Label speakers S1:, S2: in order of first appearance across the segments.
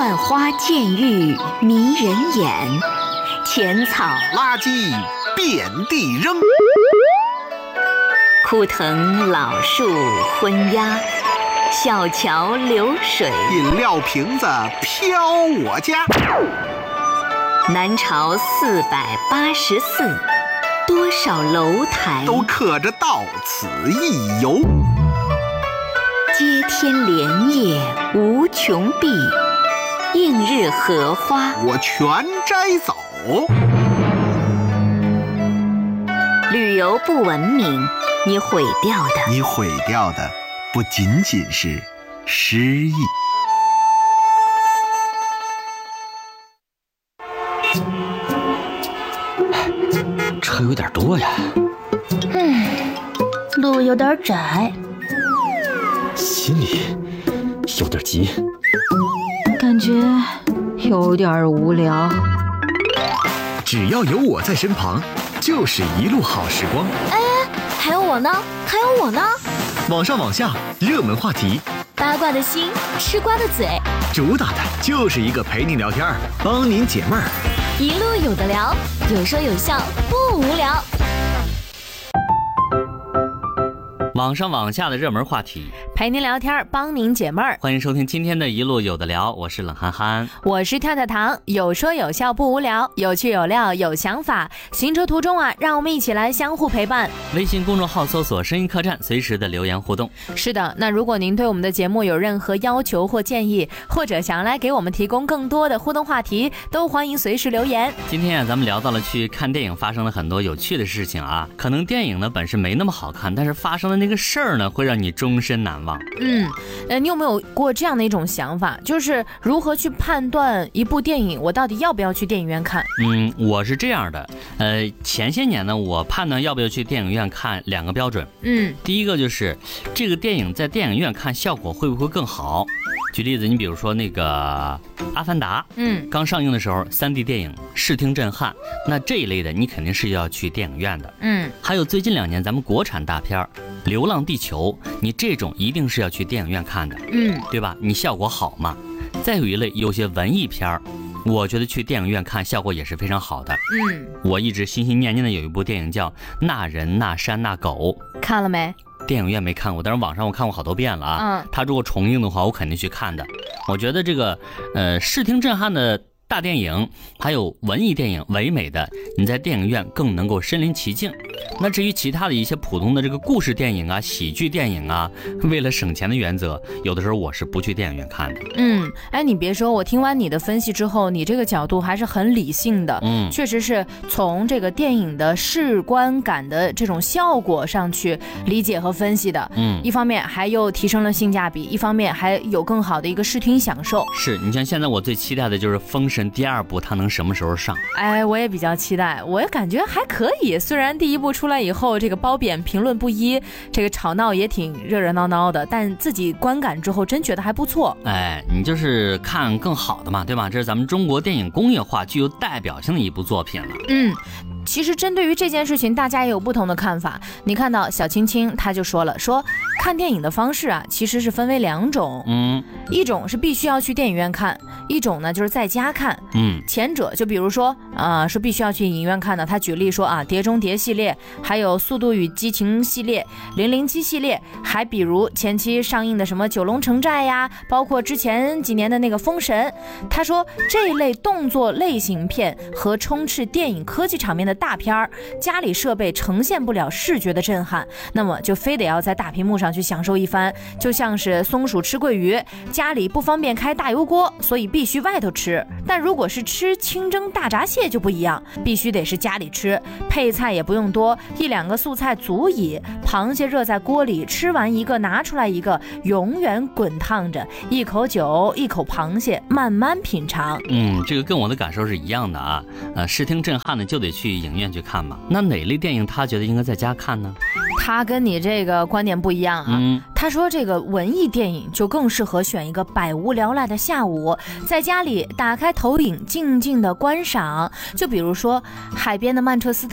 S1: 万花渐欲迷人眼，浅草
S2: 垃圾遍地扔，
S1: 枯藤老树昏鸦，小桥流水
S2: 饮料瓶子飘我家。
S1: 南朝484，多少楼台
S2: 都刻着到此一游。
S1: 接天莲叶无穷碧，映日荷花
S2: 我全摘走。
S1: 旅游不文明，你毁掉的不仅仅是诗意。
S3: 车有点多呀。
S4: 路有点窄，
S3: 心里有点急，
S4: 感觉有点无聊。
S5: 只要有我在身旁，就是一路好时光。
S4: 还有我呢，
S5: 网上网下，热门话题，
S4: 八卦的心，吃瓜的嘴，
S5: 主打的就是一个陪您聊天，帮您解闷儿。
S4: 一路有的聊，有说有笑，不无聊。
S3: 网上网下的热门话题，
S6: 陪您聊天，帮您解闷儿。
S3: 欢迎收听今天的一路有的聊，我是冷憨憨，
S6: 我是跳跳糖，有说有笑不无聊，有趣有料有想法。行车途中啊，让我们一起来相互陪伴。
S3: 微信公众号搜索声音客栈，随时的留言互动。
S6: 是的，那如果您对我们的节目有任何要求或建议，或者想要来给我们提供更多的互动话题，都欢迎随时留言。
S3: 今天啊，咱们聊到了去看电影发生了很多有趣的事情啊，可能电影呢本身没那么好看，但是发生的那个事儿呢会让你终身难忘。
S6: 你有没有过这样的一种想法，就是如何去判断一部电影我到底要不要去电影院看？
S3: 我是这样的，前些年呢，我判断要不要去电影院看两个标准。第一个就是这个电影在电影院看效果会不会更好。举例子，你比如说那个阿凡达，刚上映的时候 3D 电影视听震撼，那这一类的你肯定是要去电影院的。还有最近2年咱们国产大片流浪地球，你这种一定是要去电影院看的，对吧？你效果好嘛。再有一类有些文艺片我觉得去电影院看效果也是非常好的。我一直心心念念的有一部电影叫《那人那山那狗》，
S6: 看了没？
S3: 电影院没看过，但是网上我看过好多遍了啊。他如果重映的话，我肯定去看的。我觉得这个视听震撼的大电影，还有文艺电影唯美的，你在电影院更能够身临其境。那至于其他的一些普通的这个故事电影啊、喜剧电影啊，为了省钱的原则，有的时候我是不去电影院看的。
S6: 你别说，我听完你的分析之后，你这个角度还是很理性的。确实是从这个电影的视观感的这种效果上去理解和分析的。一方面还又提升了性价比，一方面还有更好的一个视听享受。
S3: 是，你像现在我最期待的就是《封神》第2部，它能什么时候上？
S6: 我也比较期待，我也感觉还可以。虽然第1部出来以后，这个褒贬评论不一，这个吵闹也挺热热闹闹的，但自己观感之后真觉得还不错。
S3: 你就是看更好的嘛，对吧？这是咱们中国电影工业化具有代表性的一部作品了。
S6: 其实针对于这件事情，大家也有不同的看法。你看到小青青他就说了，说看电影的方式啊，其实是分为2种。一种是必须要去电影院看，一种呢就是在家看。前者就比如说是必须要去影院看的，他举例说碟中谍系列，还有速度与激情系列、007系列，还比如前期上映的什么九龙城寨呀，包括之前几年的那个封神。他说这一类动作类型片和充斥电影科技场面的大片，家里设备呈现不了视觉的震撼，那么就非得要在大屏幕上去享受一番，就像是松鼠吃桂鱼，家里不方便开大油锅，所以必须外头吃。但如果是吃清蒸大闸蟹就不一样，必须得是家里吃，配菜也不用多，1-2个素菜足矣。螃蟹热在锅里，吃完一个拿出来一个，永远滚烫着，一口酒一口螃蟹，慢慢品尝。
S3: 这个跟我的感受是一样的啊。视听震撼的就得去影院去看嘛。那哪类电影他觉得应该在家看呢？
S6: 他跟你这个观点不一样啊。他说这个文艺电影就更适合选一个百无聊赖的下午，在家里打开投影静静的观赏。就比如说海边的曼彻斯特，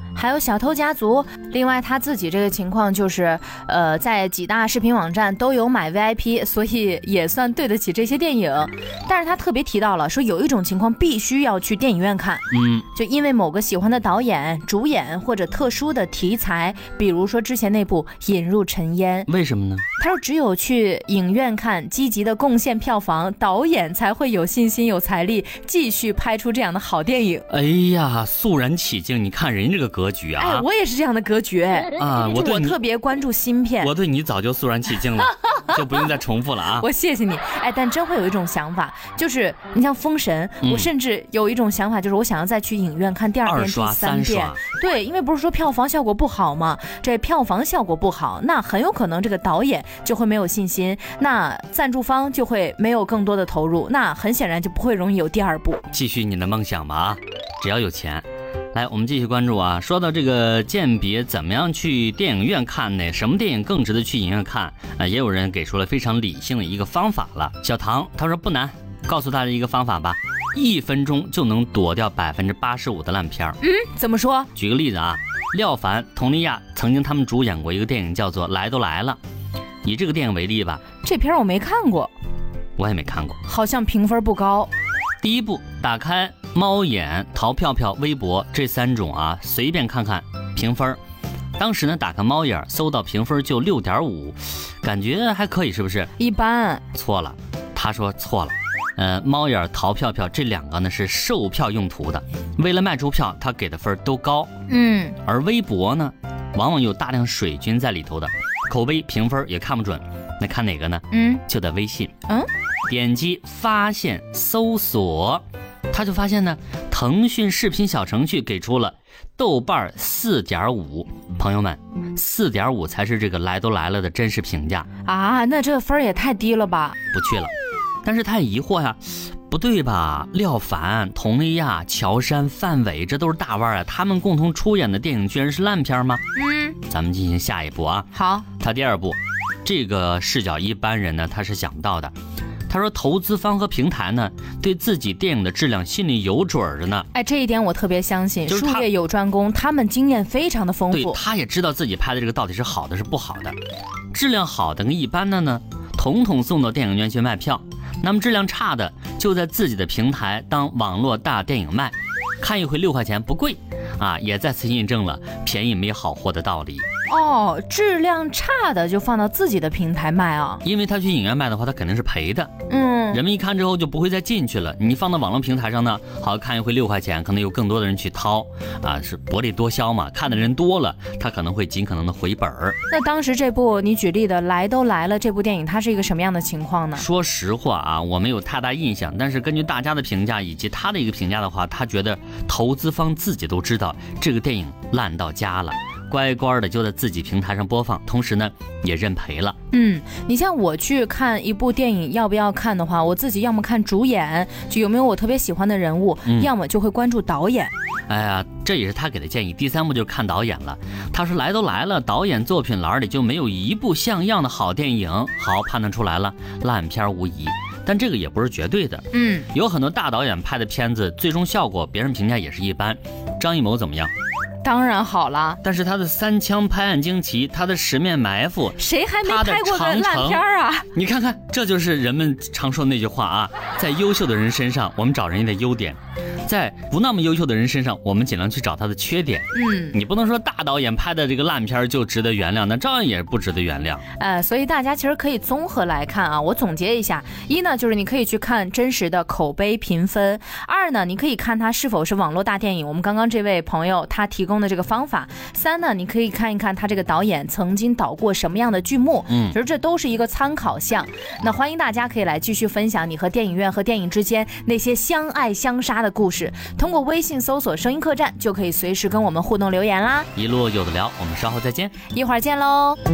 S6: 还有小偷家族。另外他自己这个情况就是在几大视频网站都有买 VIP， 所以也算对得起这些电影。但是他特别提到了说有一种情况必须要去电影院看，就因为某个喜欢的导演、主演或者特殊的题材，比如说之前那部《引入尘烟》。
S3: 为什么呢？
S6: 他说只有去影院看，积极的贡献票房，导演才会有信心有财力继续拍出这样的好电影。
S3: 哎呀，肃然起敬，你看人家这个格局啊！
S6: 哎，我也是这样的格局啊！我特别关注新片，
S3: 我对你早就肃然起敬了，就不用再重复了啊！
S6: 我谢谢你。哎，但真会有一种想法，就是你像《封神》，我甚至有一种想法，就是我想要再去影院看第二遍、第三遍。对，因为不是说票房效果不好吗？这票房效果不好，那很有可能这个导演就会没有信心，那赞助方就会没有更多的投入，那很显然就不会容易有第二部。
S3: 继续你的梦想吧啊，只要有钱。来，我们继续关注啊。说到这个鉴别怎么样去电影院看呢？什么电影更值得去影院看？也有人给出了非常理性的一个方法了。小唐他说不难，告诉大家一个方法吧，1分钟就能躲掉85%的烂片。
S6: 怎么说？
S3: 举个例子啊，廖凡、佟丽娅曾经他们主演过一个电影叫做《来都来了》。以这个电影为例吧，
S6: 这片我没看过，
S3: 我也没看过，
S6: 好像评分不高。
S3: 第一步，打开猫眼、淘票票、微博这3种啊，随便看看评分。当时呢，打开猫眼搜到评分就6.5，感觉还可以，是不是？
S6: 一般。
S3: 错了，他说错了。猫眼、淘票票这2个呢是售票用途的，为了卖出票，他给的分都高。而微博呢，往往有大量水军在里头的，口碑评分也看不准。那看哪个呢？就在微信。点击发现搜索，他就发现呢，腾讯视频小程序给出了豆瓣4.5。朋友们，4.5才是这个来都来了的真实评价
S6: 啊！那这分也太低了吧？
S3: 不去了。但是他也疑惑呀，不对吧？廖凡、佟丽娅、乔杉、范伟，这都是大腕啊，他们共同出演的电影居然是烂片吗？咱们进行下一步啊。
S6: 好，
S3: 他第2步，这个视角一般人呢他是想到的。他说投资方和平台呢对自己电影的质量心里有准的呢。
S6: 哎，这一点我特别相信，术业有专攻，他们经验非常的丰富。
S3: 对，他也知道自己拍的这个到底是好的是不好的，质量好的跟一般的呢统统送到电影院去卖票，那么质量差的就在自己的平台当网络大电影卖，看一回6块钱不贵啊，也再次印证了便宜没好货的道理。
S6: 质量差的就放到自己的平台卖啊，
S3: 因为他去影院卖的话，他肯定是赔的。人们一看之后就不会再进去了。你放到网络平台上呢，好看一回6块钱，可能有更多的人去掏啊，是薄利多销嘛。看的人多了，他可能会尽可能的回本儿。
S6: 那当时这部你举例的《来都来了》这部电影，它是一个什么样的情况呢？
S3: 说实话啊，我没有太大印象，但是根据大家的评价以及他的一个评价的话，他觉得投资方自己都知道这个电影烂到家了，乖乖的就在自己平台上播放，同时呢也认赔了。
S6: 你像我去看一部电影要不要看的话，我自己要么看主演，就有没有我特别喜欢的人物，要么就会关注导演。
S3: 哎呀，这也是他给的建议。第3步就是看导演了。他说来都来了，导演作品栏里就没有一部像样的好电影，好判断出来了，烂片无疑。但这个也不是绝对的。有很多大导演拍的片子，最终效果别人评价也是一般。张艺谋怎么样？
S6: 当然好了，
S3: 但是他的3枪拍案惊奇，他的十面埋伏，
S6: 谁还没拍过个烂片啊？
S3: 你看看，这就是人们常说的那句话啊，在优秀的人身上我们找人家的优点，在不那么优秀的人身上我们尽量去找他的缺点。你不能说大导演拍的这个烂片就值得原谅，那照样也不值得原谅。
S6: 所以大家其实可以综合来看啊，我总结一下，一呢就是你可以去看真实的口碑评分，2呢你可以看它是否是网络大电影，我们刚刚这位朋友他提供的这个方法，3呢你可以看一看他这个导演曾经导过什么样的剧目，就是这都是一个参考项。那欢迎大家可以来继续分享你和电影院和电影之间那些相爱相杀的故事，通过微信搜索声音客栈就可以随时跟我们互动留言啦。
S3: 一路有的聊，我们稍后再见，
S6: 一会儿见喽。